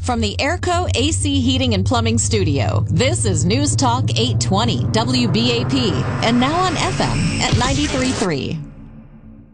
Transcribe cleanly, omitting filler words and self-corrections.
From the Airco AC Heating and Plumbing Studio, this is News Talk 820 WBAP, and now on FM at 93.3.